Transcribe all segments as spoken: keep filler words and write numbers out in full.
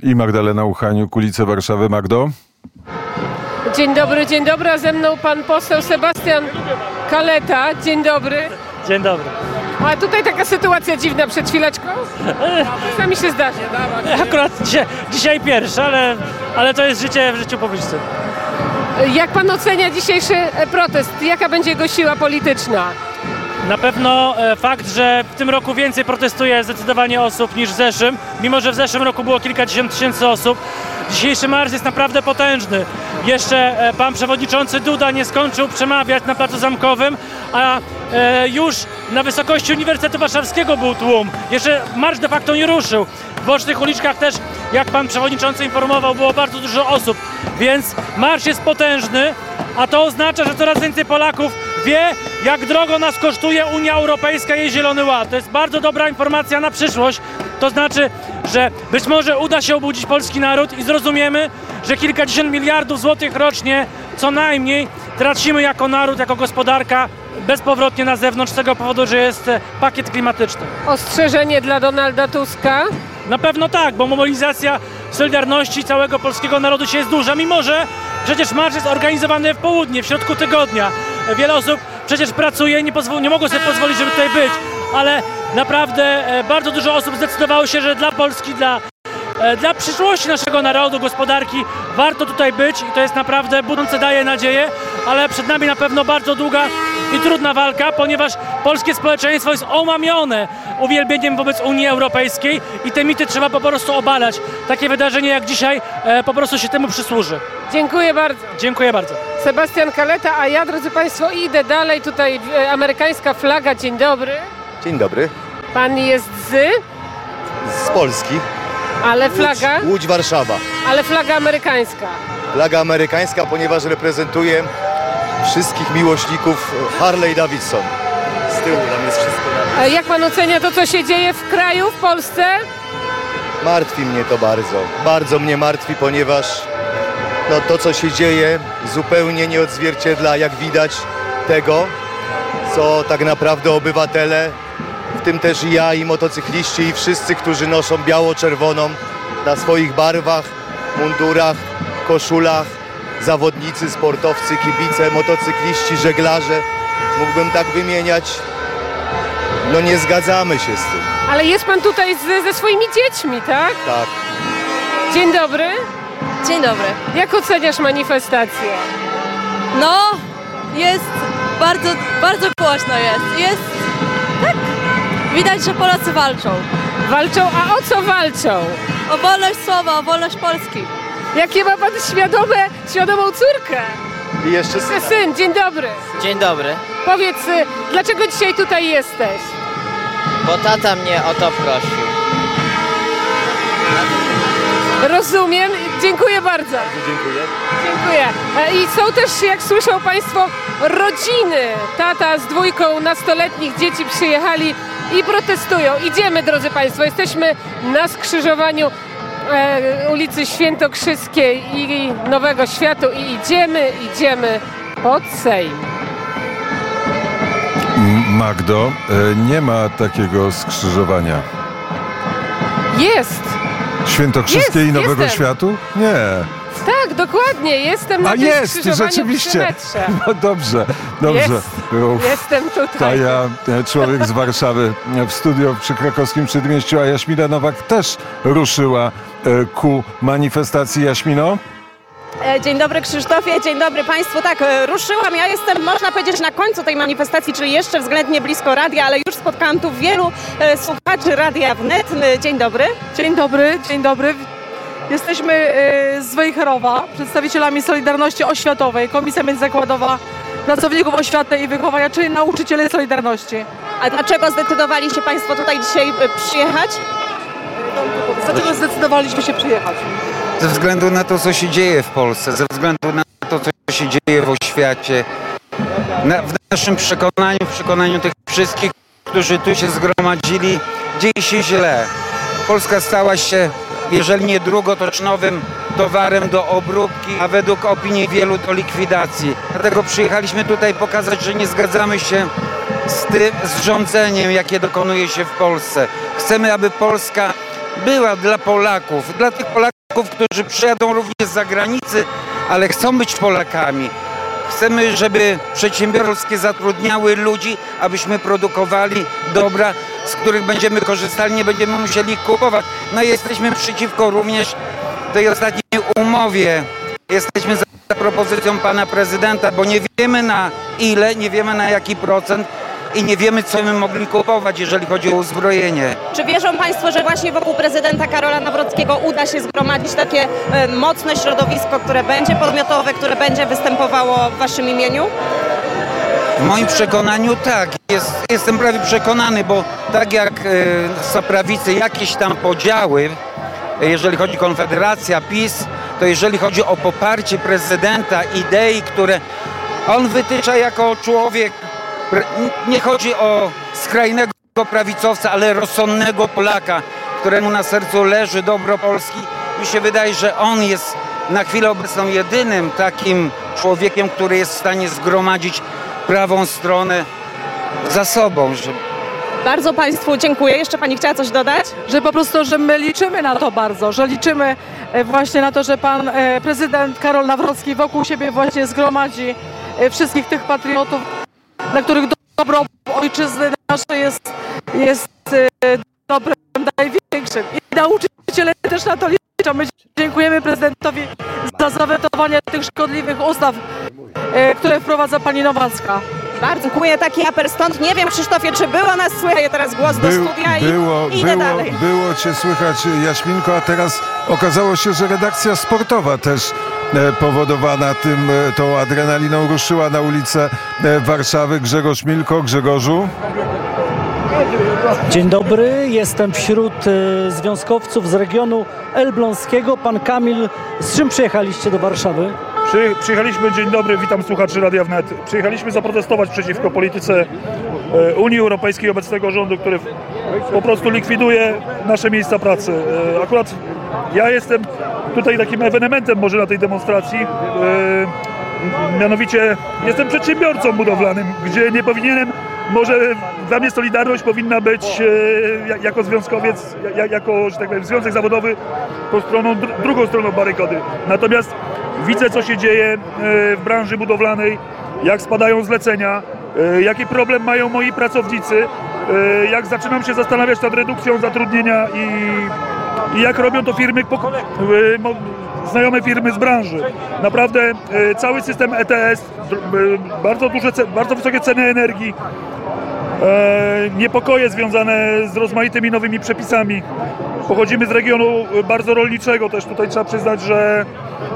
I Magdalena Uchaniuk, ulice Warszawy. Magdo? Dzień dobry, dzień dobry, a ze mną pan poseł Sebastian Kaleta. Dzień dobry. Dzień dobry. A tutaj taka sytuacja dziwna przed chwileczką? Czasami się zdarzy. Akurat dzisiaj, dzisiaj pierwszy, ale, ale to jest życie w życiu publicznym. Jak pan ocenia dzisiejszy protest? Jaka będzie jego siła polityczna? Na pewno e, fakt, że w tym roku więcej protestuje zdecydowanie osób niż w zeszłym, mimo że w zeszłym roku było kilkadziesiąt tysięcy osób. Dzisiejszy marsz jest naprawdę potężny. Jeszcze e, pan przewodniczący Duda nie skończył przemawiać na Placu Zamkowym, a e, już na wysokości Uniwersytetu Warszawskiego był tłum. Jeszcze marsz de facto nie ruszył. W bocznych uliczkach też, jak pan przewodniczący informował, było bardzo dużo osób, więc marsz jest potężny, a to oznacza, że coraz więcej Polaków wie, jak drogo nas kosztuje Unia Europejska i jej Zielony Ład. To jest bardzo dobra informacja na przyszłość. To znaczy, że być może uda się obudzić polski naród i zrozumiemy, że kilkadziesiąt miliardów złotych rocznie co najmniej tracimy jako naród, jako gospodarka bezpowrotnie na zewnątrz z tego powodu, że jest pakiet klimatyczny. Ostrzeżenie dla Donalda Tuska? Na pewno tak, bo mobilizacja solidarności całego polskiego narodu się jest duża, mimo że przecież marsz jest organizowany w południe, w środku tygodnia. Wiele osób przecież pracuje i nie, pozwól, nie mogą sobie pozwolić, żeby tutaj być, ale naprawdę bardzo dużo osób zdecydowało się, że dla Polski, dla, dla przyszłości naszego narodu, gospodarki warto tutaj być i to jest naprawdę budzące, daje nadzieję, ale przed nami na pewno bardzo długa i trudna walka, ponieważ polskie społeczeństwo jest omamione uwielbieniem wobec Unii Europejskiej i te mity trzeba po prostu obalać. Takie wydarzenie jak dzisiaj e, po prostu się temu przysłuży. Dziękuję bardzo. Dziękuję bardzo. Sebastian Kaleta, a ja, drodzy państwo, idę dalej. Tutaj e, amerykańska flaga. Dzień dobry. Dzień dobry. Pan jest z? Z Polski. Ale flaga? Łódź, Łódź Warszawa. Ale flaga amerykańska. Flaga amerykańska, ponieważ reprezentuje wszystkich miłośników Harley Davidson. Z tyłu tam jest wszystko. A jak pan ocenia to, co się dzieje w kraju, w Polsce? Martwi mnie to bardzo. Bardzo mnie martwi, ponieważ no, to, co się dzieje, zupełnie nie odzwierciedla, jak widać, tego, co tak naprawdę obywatele, w tym też i ja, i motocykliści, i wszyscy, którzy noszą biało-czerwoną na swoich barwach, mundurach, koszulach, zawodnicy, sportowcy, kibice, motocykliści, żeglarze, mógłbym tak wymieniać. No nie zgadzamy się z tym. Ale jest pan tutaj z, ze swoimi dziećmi, tak? Tak. Dzień dobry. Dzień dobry. Jak oceniasz manifestację? No, jest bardzo, bardzo głośno jest. Jest, tak, widać, że Polacy walczą. Walczą, a o co walczą? O wolność słowa, o wolność Polski. Jakie ma pan świadome, świadomą córkę? I jeszcze syna. Syn, dzień dobry. Dzień dobry, Powiedz, y, dlaczego dzisiaj tutaj jesteś? bo tata mnie o to prosił. Rozumiem, dziękuję bardzo. Dziękuję. Dziękuję. E, I są też, jak słyszą państwo, rodziny. Tata z dwójką nastoletnich dzieci przyjechali i protestują. Idziemy, drodzy państwo, jesteśmy na skrzyżowaniu e, ulicy Świętokrzyskiej i Nowego Światu i idziemy, idziemy pod Sejm. Magdo, nie ma takiego skrzyżowania. Jest! Świętokrzyskiej Jest, i Nowego jestem. Światu? Nie. Tak, dokładnie, jestem na A tym jest, skrzyżowaniu rzeczywiście. przy metrze. No dobrze, dobrze. Jest, Uff. jestem To tutaj. ja, człowiek z Warszawy, w studio przy krakowskim Przedmieściu, a Jaśmina Nowak też ruszyła e, ku manifestacji. Jaśmino? Dzień dobry Krzysztofie, dzień dobry Państwu. Tak, ruszyłam. Ja jestem, można powiedzieć, na końcu tej manifestacji, czyli jeszcze względnie blisko radia, ale już spotkałam tu wielu e, słuchaczy Radia Wnet. Dzień dobry. Dzień dobry, dzień dobry. Jesteśmy e, z Wejherowa, przedstawicielami Solidarności Oświatowej, Komisja Międzyzakładowa Pracowników Oświaty i Wychowania, czyli nauczyciele Solidarności. A dlaczego zdecydowali się Państwo tutaj dzisiaj e, przyjechać? Dlaczego zdecydowaliśmy się przyjechać? Ze względu na to, co się dzieje w Polsce, ze względu na to, co się dzieje w oświacie, na, w naszym przekonaniu, w przekonaniu tych wszystkich, którzy tu się zgromadzili, dzieje się źle. Polska stała się, jeżeli nie drugotocznowym towarem do obróbki, a według opinii wielu do likwidacji. Dlatego przyjechaliśmy tutaj pokazać, że nie zgadzamy się z tym z rządzeniem, jakie dokonuje się w Polsce. Chcemy, aby Polska była dla Polaków, dla tych Polaków, którzy przyjadą również z zagranicy, ale chcą być Polakami. Chcemy, żeby przedsiębiorstwa zatrudniały ludzi, abyśmy produkowali dobra, z których będziemy korzystali, nie będziemy musieli kupować. No i jesteśmy przeciwko również tej ostatniej umowie. Jesteśmy za propozycją pana prezydenta, bo nie wiemy na ile, nie wiemy na jaki procent i nie wiemy, co my mogli kupować, jeżeli chodzi o uzbrojenie. Czy wierzą Państwo, że właśnie wokół prezydenta Karola Nawrockiego uda się zgromadzić takie e, mocne środowisko, które będzie podmiotowe, które będzie występowało w Waszym imieniu? W moim przekonaniu tak. Jest, jestem prawie przekonany, bo tak jak e, za prawicy jakieś tam podziały, jeżeli chodzi o Konfederacja, PiS, to jeżeli chodzi o poparcie prezydenta, idei, które on wytycza jako człowiek, nie chodzi o skrajnego prawicowca, ale rozsądnego Polaka, któremu na sercu leży dobro Polski. Mi się wydaje, że on jest na chwilę obecną jedynym takim człowiekiem, który jest w stanie zgromadzić prawą stronę za sobą. Że... Bardzo Państwu dziękuję. Jeszcze Pani chciała coś dodać? Że po prostu, że my liczymy na to bardzo, że liczymy właśnie na to, że pan prezydent Karol Nawrocki wokół siebie właśnie zgromadzi wszystkich tych patriotów, dla których dobro ojczyzny naszej jest, jest dobrem największym. I nauczyciele też na to liczą. My dziękujemy prezydentowi za zawetowanie tych szkodliwych ustaw, które wprowadza pani Nowacka. Bardzo dziękuję. Taki apel stąd. Nie wiem, Krzysztofie, czy było nas słychać teraz głos do Był, studia i było, idę było, dalej. było Cię słychać, Jaśminko, a teraz okazało się, że redakcja sportowa też e, powodowana tym, e, tą adrenaliną ruszyła na ulicę e, Warszawy. Grzegorz Milko. Grzegorzu. Dzień dobry, jestem wśród y, związkowców z regionu elbląskiego. Pan Kamil, z czym przyjechaliście do Warszawy? Przy, przyjechaliśmy, dzień dobry, witam słuchaczy Radia Wnet. Przyjechaliśmy zaprotestować przeciwko polityce e, Unii Europejskiej, obecnego rządu, który po prostu likwiduje nasze miejsca pracy. E, akurat ja jestem tutaj takim ewenementem może na tej demonstracji. E, mianowicie jestem przedsiębiorcą budowlanym, gdzie nie powinienem, może dla mnie Solidarność powinna być e, jako związkowiec, ja, jako, że tak powiem, związek zawodowy tą stroną, dr- drugą stroną barykady. Natomiast widzę, co się dzieje w branży budowlanej, jak spadają zlecenia, jaki problem mają moi pracownicy, jak zaczynam się zastanawiać nad redukcją zatrudnienia i, i jak robią to firmy, znajome firmy z branży. Naprawdę cały system E T S, bardzo duże, bardzo wysokie ceny energii, niepokoje związane z rozmaitymi nowymi przepisami. Pochodzimy z regionu bardzo rolniczego, też tutaj trzeba przyznać, że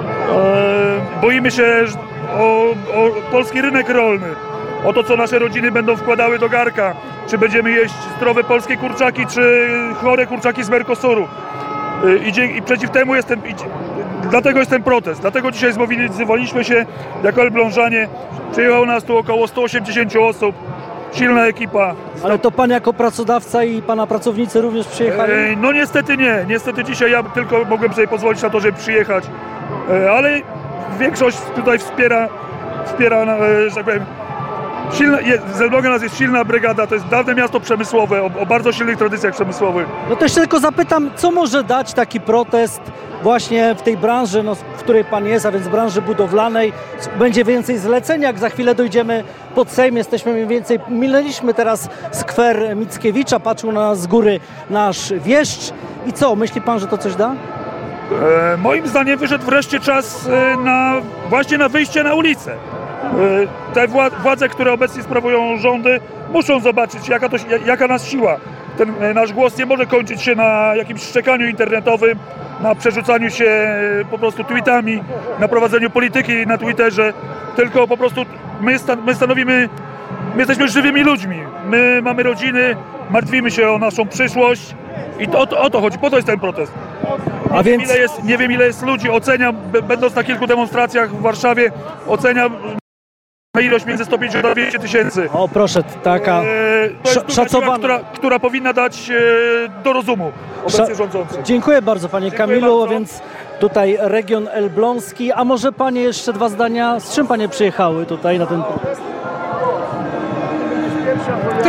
e, boimy się o, o polski rynek rolny, o to, co nasze rodziny będą wkładały do garka, czy będziemy jeść zdrowe polskie kurczaki, czy chore kurczaki z Mercosuru. E, i, I przeciw temu jestem, i, dlatego jest ten protest, dlatego dzisiaj zmobilizowaliśmy się jako elblążanie. Przyjechało nas tu około sto osiemdziesiąt osób. Silna ekipa. Ale to pan jako pracodawca i pana pracownicy również przyjechali? E, no niestety nie. Niestety dzisiaj ja tylko mogłem sobie pozwolić na to, żeby przyjechać. E, ale większość tutaj wspiera, wspiera, e, że tak powiem, silna, jest, z Elbląga nas jest silna brygada, to jest dawne miasto przemysłowe, o, o bardzo silnych tradycjach przemysłowych. No to jeszcze tylko zapytam, co może dać taki protest właśnie w tej branży, no, w której pan jest, a więc branży budowlanej? Będzie więcej zleceń, jak za chwilę dojdziemy pod Sejm, jesteśmy mniej więcej, minęliśmy teraz skwer Mickiewicza, patrzył na nas z góry nasz wieszcz. I co, myśli pan, że to coś da? E, moim zdaniem wyszedł wreszcie czas e, na, właśnie na wyjście na ulicę. E, te wła- władze, które obecnie sprawują rządy, muszą zobaczyć, jaka, to, jaka nas siła. Ten e, nasz głos nie może kończyć się na jakimś szczekaniu internetowym, na przerzucaniu się e, po prostu tweetami, na prowadzeniu polityki na Twitterze, tylko po prostu my, stan- my stanowimy, my jesteśmy żywymi ludźmi, my mamy rodziny, martwimy się o naszą przyszłość i to, o, to, o to chodzi, po to jest ten protest. Nie, A wiem, więc... ile jest, nie wiem ile jest ludzi, oceniam, b- będąc na kilku demonstracjach w Warszawie, oceniam na ilość między sto pięćdziesiąt a dwieście tysięcy. O proszę, taka E, to jest szacowana. siła, która, która powinna dać e, do rozumu obecnie Sza- rządzącym. Dziękuję bardzo panie Dziękuję Kamilu, bardzo. więc tutaj region elbląski, a może panie jeszcze dwa zdania, z czym panie przyjechały tutaj na ten protest? Trudno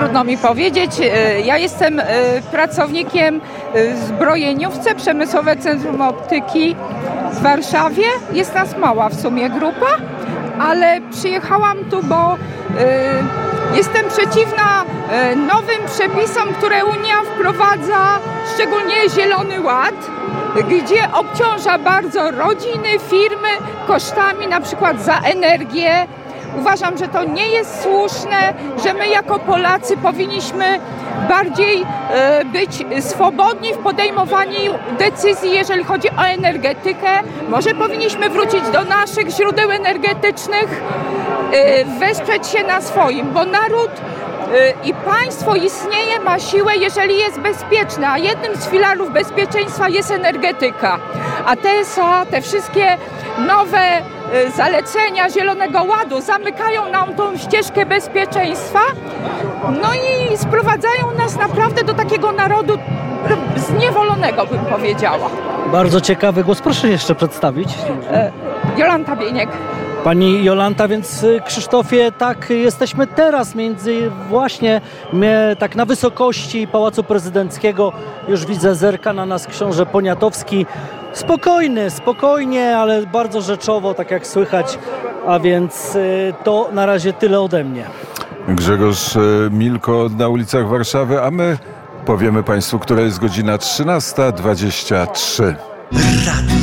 trudno mi powiedzieć. Ja jestem pracownikiem w zbrojeniówce, Przemysłowe Centrum Optyki w Warszawie. Jest nas mała w sumie grupa, ale przyjechałam tu, bo jestem przeciwna nowym przepisom, które Unia wprowadza, szczególnie Zielony Ład, gdzie obciąża bardzo rodziny, firmy kosztami na przykład za energię. Uważam, że to nie jest słuszne, że my jako Polacy powinniśmy bardziej e, być swobodni w podejmowaniu decyzji, jeżeli chodzi o energetykę. Może powinniśmy wrócić do naszych źródeł energetycznych, e, wesprzeć się na swoim, bo naród e, i państwo istnieje, ma siłę, jeżeli jest bezpieczne, a jednym z filarów bezpieczeństwa jest energetyka. A T S A, te wszystkie nowe zalecenia Zielonego Ładu zamykają nam tą ścieżkę bezpieczeństwa, no i sprowadzają nas naprawdę do takiego narodu zniewolonego, bym powiedziała. Bardzo ciekawy głos. Proszę jeszcze przedstawić. Jolanta Bieniek. Pani Jolanta, więc Krzysztofie, tak, jesteśmy teraz między właśnie mnie, tak na wysokości Pałacu Prezydenckiego. Już widzę, zerka na nas książę Poniatowski. Spokojny, spokojnie, ale bardzo rzeczowo, tak jak słychać, a więc y, to na razie tyle ode mnie. Grzegorz Milko na ulicach Warszawy, a my powiemy Państwu, która jest godzina trzynasta dwadzieścia trzy.